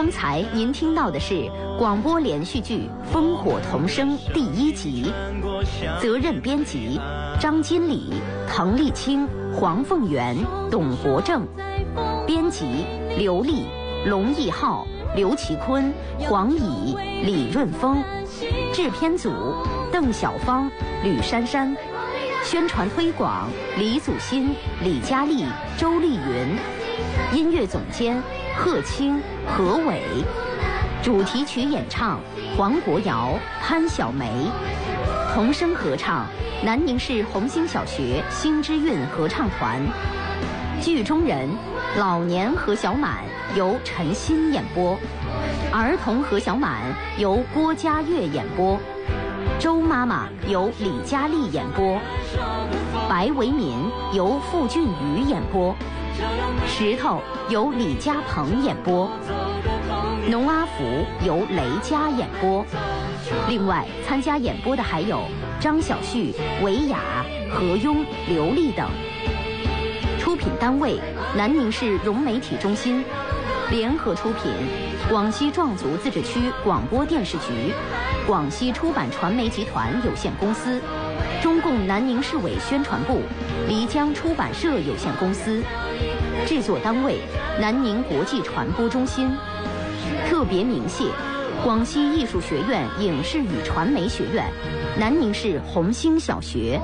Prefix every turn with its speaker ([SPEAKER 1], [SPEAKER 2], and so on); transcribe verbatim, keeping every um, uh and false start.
[SPEAKER 1] 刚才您听到的是广播连续剧《烽火童声》第一集，责任编辑张金礼、滕丽清、黄凤元、董国正，编辑刘丽、龙义浩、刘其坤、黄乙、李润峰，制片组邓小芳、吕珊珊，宣传推广李祖新、李佳丽、周丽云，音乐总监贺青、何伟，主题曲演唱黄国尧、潘晓梅，童声合唱南宁市红星小学星之韵合唱团，剧中人老年何小满由陈欣演播，儿童何小满由郭佳悦演播，周妈妈由李佳丽演播，白维民由傅俊宇演播，石头由李家鹏演播，农阿福由雷佳演播。另外参加演播的还有张小旭、韦雅、何庸、刘丽等。出品单位南宁市融媒体中心，联合出品广西壮族自治区广播电视局、广西出版传媒集团有限公司、中共南宁市委宣传部、漓江出版社有限公司。制作单位南宁国际传播中心。特别鸣谢广西艺术学院影视与传媒学院、南宁市红星小学。